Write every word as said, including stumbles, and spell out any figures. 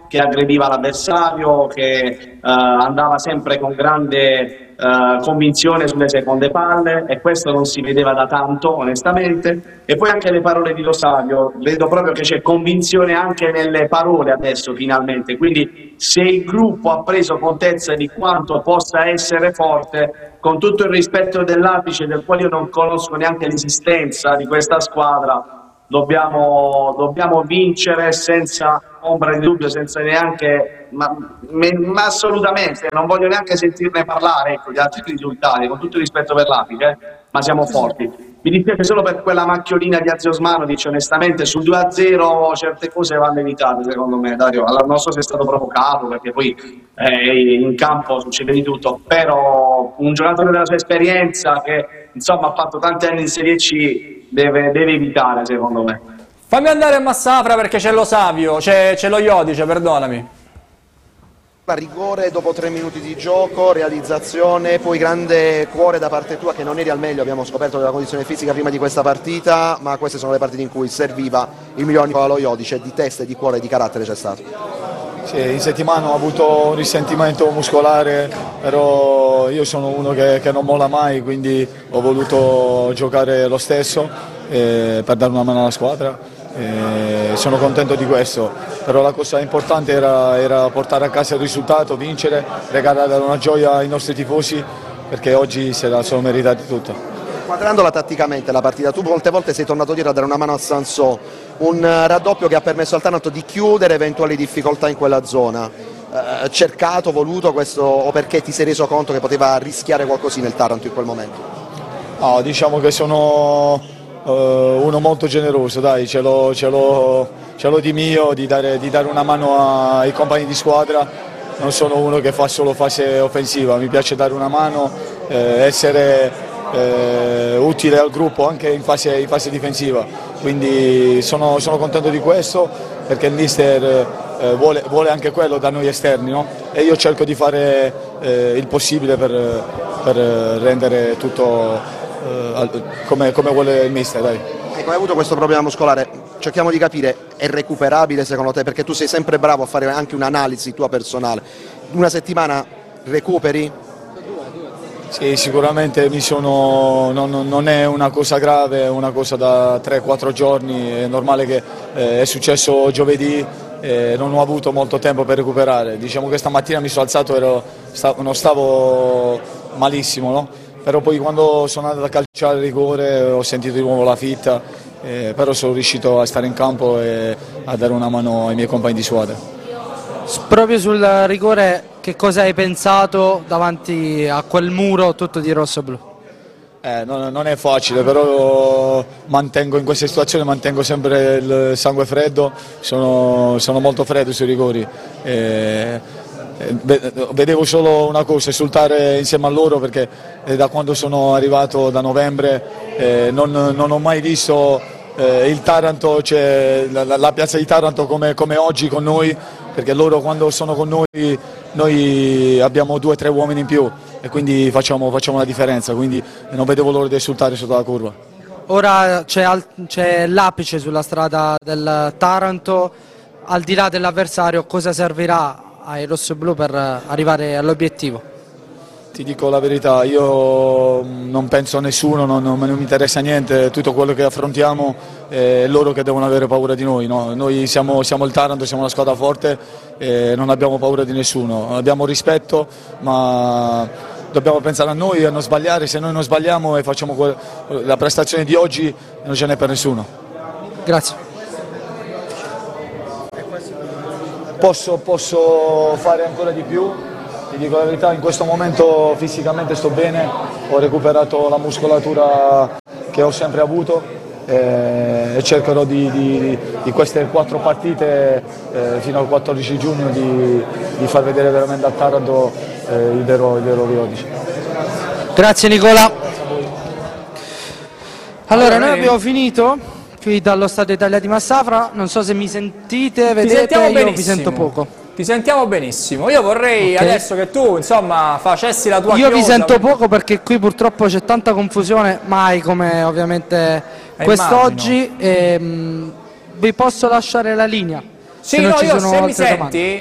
che aggrediva l'avversario, che eh, andava sempre con grande Uh, convinzione sulle seconde palle, e questo non si vedeva da tanto onestamente. E poi anche le parole di Lo Savio, vedo proprio che c'è convinzione anche nelle parole adesso finalmente, quindi se il gruppo ha preso contezza di quanto possa essere forte, con tutto il rispetto dell'Apice, del quale io non conosco neanche l'esistenza di questa squadra, Dobbiamo, dobbiamo vincere senza ombra di dubbio, senza neanche, ma, ma assolutamente, non voglio neanche sentirne parlare, ecco, di altri risultati, con tutto il rispetto per l'Apice, eh, ma siamo forti. Mi dispiace solo per quella macchiolina di Azio Osmanovic, onestamente, sul due a zero certe cose vanno evitate, secondo me, Dario. Allora, non so se è stato provocato, perché poi eh, in campo succede di tutto, però un giocatore della sua esperienza che, insomma, ha fatto tanti anni in Serie C, Deve, deve evitare, secondo me. Fammi andare a Massafra perché c'è Lo Savio, c'è lo Iodice, perdonami. Rigore dopo tre minuti di gioco, realizzazione, poi grande cuore da parte tua, che non eri al meglio, abbiamo scoperto della condizione fisica prima di questa partita, ma queste sono le partite in cui serviva il miglior Nicola Lo Iodice. Di testa, di cuore e di carattere c'è stato. Sì, in settimana ho avuto un risentimento muscolare, però io sono uno che, che non molla mai, quindi ho voluto giocare lo stesso eh, per dare una mano alla squadra. Eh, sono contento di questo, però la cosa importante era, era portare a casa il risultato, vincere, regalare una gioia ai nostri tifosi, perché oggi se la sono meritati tutta. Quadrandola tatticamente la partita, tu molte volte sei tornato dietro a dare una mano a Sansò, un raddoppio che ha permesso al Taranto di chiudere eventuali difficoltà in quella zona. Eh, cercato, voluto questo, o perché ti sei reso conto che poteva rischiare qualcosina il Taranto in quel momento? No, diciamo che sono uh, uno molto generoso, dai, ce l'ho, ce l'ho, ce l'ho di mio, di dare, di dare una mano ai compagni di squadra. Non sono uno che fa solo fase offensiva, mi piace dare una mano, eh, essere Eh, utile al gruppo anche in fase, in fase difensiva, quindi sono, sono contento di questo, perché il mister eh, vuole, vuole anche quello da noi esterni, no? E io cerco di fare eh, il possibile per, per rendere tutto eh, come, come vuole il mister. Dai. E come hai avuto questo problema muscolare? Cerchiamo di capire, è recuperabile secondo te? Perché tu sei sempre bravo a fare anche un'analisi tua personale. Una settimana recuperi? Sì, sicuramente mi sono, non, non è una cosa grave, è una cosa da tre quattro giorni, è normale che eh, è successo giovedì, eh, non ho avuto molto tempo per recuperare. Diciamo che stamattina mi sono alzato, ero, stavo, non stavo malissimo, no? Però poi quando sono andato a calciare il rigore ho sentito di nuovo la fitta, eh, però sono riuscito a stare in campo e a dare una mano ai miei compagni di squadra. Proprio sul rigore, che cosa hai pensato davanti a quel muro tutto di rosso-blu? Eh, non, non è facile, però mantengo in queste situazioni mantengo sempre il sangue freddo, sono, sono molto freddo sui rigori. Eh, vedevo solo una cosa, esultare insieme a loro, perché da quando sono arrivato da novembre eh, non, non ho mai visto eh, il Taranto, cioè, la, la piazza di Taranto come, come oggi con noi, perché loro quando sono con noi, noi abbiamo due o tre uomini in più e quindi facciamo, facciamo la differenza, quindi non vedevo l'ora di esultare sotto la curva. Ora c'è l'Apice sulla strada del Taranto, al di là dell'avversario cosa servirà ai rossoblù per arrivare all'obiettivo? Ti dico la verità, io non penso a nessuno, non, non mi interessa niente, tutto quello che affrontiamo è loro che devono avere paura di noi, no? Noi siamo, siamo il Taranto, siamo una squadra forte e non abbiamo paura di nessuno, abbiamo rispetto, ma dobbiamo pensare a noi e a non sbagliare. Se noi non sbagliamo e facciamo la prestazione di oggi non ce n'è per nessuno. Grazie. Posso, posso fare ancora di più? Ti dico la verità, in questo momento fisicamente sto bene, ho recuperato la muscolatura che ho sempre avuto eh, e cercherò di, di, di queste quattro partite eh, fino al quattordici giugno di, di far vedere veramente a Taranto eh, il vero, il vero Iodice. Grazie Nicola. Allora, noi abbiamo finito qui dallo Stadio Italia di Massafra, non so se mi sentite, vedete, io vi sento poco. Ti sentiamo benissimo, io vorrei okay. adesso che tu insomma facessi la tua Io chiosa. vi sento poco perché qui purtroppo c'è tanta confusione, mai come ovviamente quest'oggi, e, mh, vi posso lasciare la linea. Sì, no, io se mi senti,